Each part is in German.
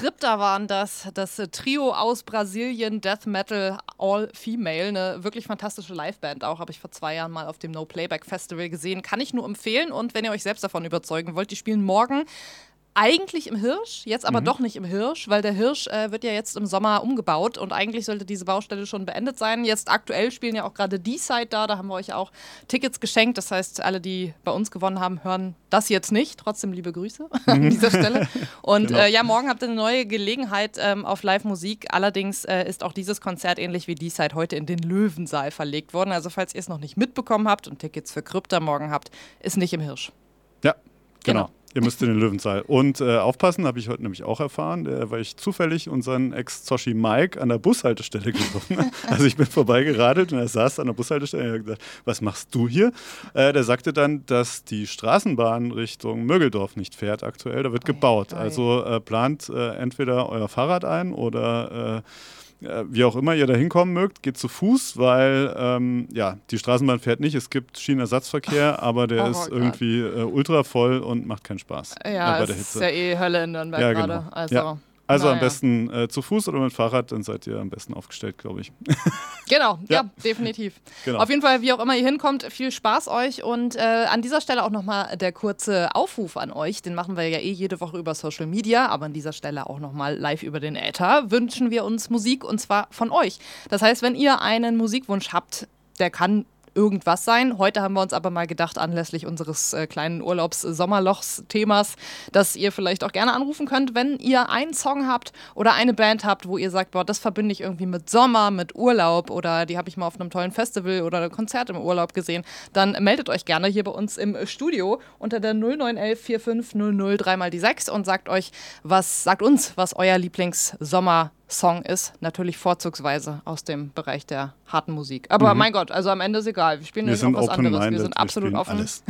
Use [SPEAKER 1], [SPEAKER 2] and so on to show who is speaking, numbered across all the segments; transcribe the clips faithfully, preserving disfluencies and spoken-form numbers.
[SPEAKER 1] Krypta waren das, das Trio aus Brasilien, Death Metal, All Female. Eine wirklich fantastische Liveband auch, habe ich vor zwei Jahren mal auf dem No Playback Festival gesehen. Kann ich nur empfehlen und wenn ihr euch selbst davon überzeugen wollt, die spielen morgen eigentlich im Hirsch, jetzt aber mhm. doch nicht im Hirsch, weil der Hirsch äh, wird ja jetzt im Sommer umgebaut und eigentlich sollte diese Baustelle schon beendet sein. Jetzt aktuell spielen ja auch gerade D-Side da, da haben wir euch auch Tickets geschenkt. Das heißt, alle, die bei uns gewonnen haben, hören das jetzt nicht. Trotzdem liebe Grüße mhm. an dieser Stelle. Und genau. äh, ja, morgen habt ihr eine neue Gelegenheit ähm, auf Live-Musik. Allerdings äh, ist auch dieses Konzert ähnlich wie D-Side heute in den Löwensaal verlegt worden. Also falls ihr es noch nicht mitbekommen habt und Tickets für Krypta morgen habt, ist nicht im Hirsch.
[SPEAKER 2] Ja, genau. genau. Ihr müsst in den Löwensaal. Und äh, aufpassen, habe ich heute nämlich auch erfahren, äh, weil ich zufällig unseren Ex-Zoshi Mike an der Bushaltestelle getroffen habe. Also ich bin vorbeigeradelt und er saß an der Bushaltestelle und hat gesagt, was machst du hier? Äh, der sagte dann, dass die Straßenbahn Richtung Mögeldorf nicht fährt aktuell, da wird gebaut. Also äh, plant äh, entweder euer Fahrrad ein oder... Äh, wie auch immer ihr da hinkommen mögt, geht zu Fuß, weil ähm, ja, die Straßenbahn fährt nicht, es gibt Schienenersatzverkehr, aber der oh, ist irgendwie äh, ultra voll und macht keinen Spaß.
[SPEAKER 1] Ja,
[SPEAKER 2] äh,
[SPEAKER 1] das ist ja eh Hölle in Nürnberg
[SPEAKER 2] ja,
[SPEAKER 1] gerade.
[SPEAKER 2] Genau.
[SPEAKER 1] Also,
[SPEAKER 2] ja. also
[SPEAKER 1] naja.
[SPEAKER 2] am besten äh, zu Fuß oder mit Fahrrad, dann seid ihr am besten aufgestellt, glaube ich.
[SPEAKER 1] Genau, ja,
[SPEAKER 2] ja
[SPEAKER 1] definitiv.
[SPEAKER 2] Genau.
[SPEAKER 1] Auf jeden Fall, wie auch immer ihr hinkommt, viel Spaß euch und äh, an dieser Stelle auch nochmal der kurze Aufruf an euch, den machen wir ja eh jede Woche über Social Media, aber an dieser Stelle auch nochmal live über den Äther, wünschen wir uns Musik und zwar von euch. Das heißt, wenn ihr einen Musikwunsch habt, der kann irgendwas sein. Heute haben wir uns aber mal gedacht, anlässlich unseres äh, kleinen Urlaubs-Sommerlochs-Themas, dass ihr vielleicht auch gerne anrufen könnt, wenn ihr einen Song habt oder eine Band habt, wo ihr sagt, boah, das verbinde ich irgendwie mit Sommer, mit Urlaub oder die habe ich mal auf einem tollen Festival oder einem Konzert im Urlaub gesehen, dann meldet euch gerne hier bei uns im Studio unter der null neun eins vier fünf null null drei mal die sechs und sagt euch, was, sagt uns, was euer Lieblings-Sommer Song ist, natürlich vorzugsweise aus dem Bereich der harten Musik. Aber mhm. mein Gott, also am Ende ist egal. Wir spielen
[SPEAKER 2] wir
[SPEAKER 1] nicht auch was anderes.
[SPEAKER 2] Minded.
[SPEAKER 1] Wir sind absolut
[SPEAKER 2] wir
[SPEAKER 1] offen.
[SPEAKER 2] Alles.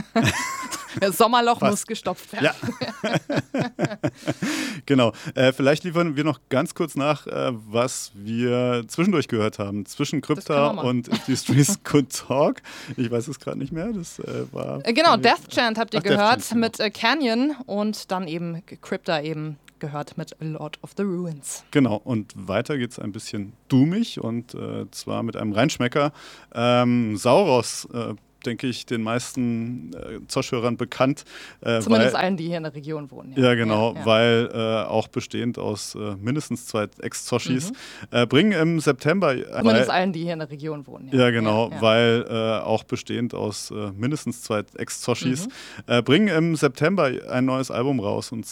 [SPEAKER 1] Das Sommerloch
[SPEAKER 2] was?
[SPEAKER 1] muss gestopft werden.
[SPEAKER 2] Ja. Genau. Äh, vielleicht liefern wir noch ganz kurz nach, äh, was wir zwischendurch gehört haben. Zwischen Krypta und If the Streets Could Talk. Ich weiß es gerade nicht mehr. Das äh, war.
[SPEAKER 1] Äh, genau, Death Chant habt ihr
[SPEAKER 2] Ach,
[SPEAKER 1] gehört
[SPEAKER 2] Chant,
[SPEAKER 1] mit äh, Canyon und dann eben Krypta eben gehört mit Lord of the Ruins.
[SPEAKER 2] Genau, und weiter geht es ein bisschen doomig und äh, zwar mit einem Reinschmecker. Ähm, Sauros, äh, denke ich, den meisten äh, Zosch-Hörern bekannt. Äh,
[SPEAKER 1] Zumindest
[SPEAKER 2] weil,
[SPEAKER 1] allen, die hier in der Region wohnen.
[SPEAKER 2] Ja, ja genau,
[SPEAKER 1] ja, ja.
[SPEAKER 2] weil äh, auch bestehend aus äh, mindestens zwei Ex-Zoschis mhm. äh, bringen im September...
[SPEAKER 1] Zumindest allen, die hier in der Region wohnen.
[SPEAKER 2] Ja, ja genau, ja, ja. weil äh, auch bestehend aus äh, mindestens zwei Ex-Zoschis mhm. äh, bringen im September ein neues Album raus und